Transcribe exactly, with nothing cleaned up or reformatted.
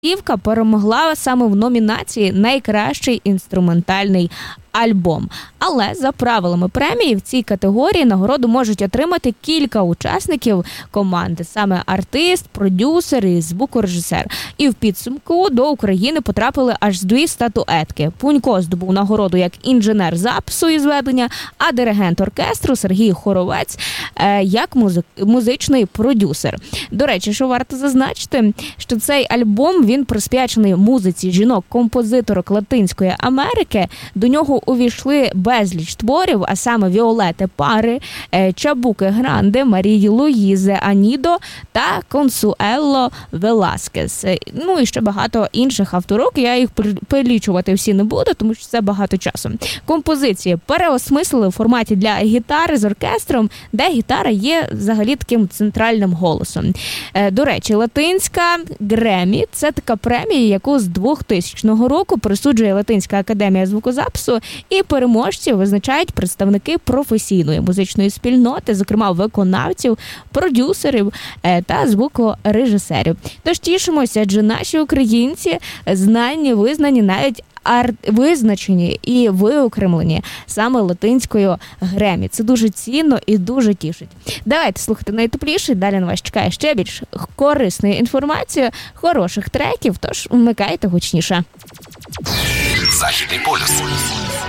Дівка перемогла саме в номінації «Найкращий інструментальний альбом». Але за правилами премії в цій категорії нагороду можуть отримати кілька учасників команди, саме артист, продюсер і звукорежисер. І в підсумку до України потрапили аж дві статуетки. Пунько здобув нагороду як інженер запису і зведення, а диригент оркестру Сергій Хоровець е, як музик, музичний продюсер. До речі, що варто зазначити, що цей альбом, він присвячений музиці жінок-композиторок Латинської Америки. До нього увійшли безліч творів, а саме Віолети Пари, Чабуки Гранде, Марії Луїзи Анідо та Консуело Веласкес. Ну і ще багато інших авторок, я їх перелічувати всі не буду, тому що це багато часу. Композиції переосмислили в форматі для гітари з оркестром, де гітара є взагалі таким центральним голосом. До речі, латинська Гремі – це така премія, яку з двохтисячного року присуджує Латинська академія звукозапису, і переможців визначають представники професійної музичної спільноти, зокрема виконавців, продюсерів та звукорежисерів. Тож тішимося, адже наші українці знані, визнані, навіть арт визначені і виокремлені саме латинською Гремі. Це дуже цінно і дуже тішить. Давайте слухати найтепліше, далі на вас чекає ще більш корисної інформації, хороших треків, тож вмикайте гучніше. Західний полюс.